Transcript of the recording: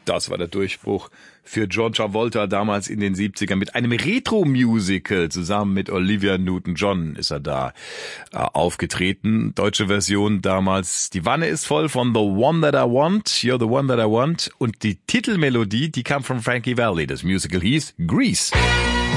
Das war der Durchbruch für John Travolta damals in den 70ern. Mit einem Retro-Musical zusammen mit Olivia Newton-John ist er da aufgetreten. Deutsche Version damals. Die Wanne ist voll von The One That I Want, You're the One That I Want. Und die Titelmelodie, die kam von Frankie Valli. Das Musical hieß Grease.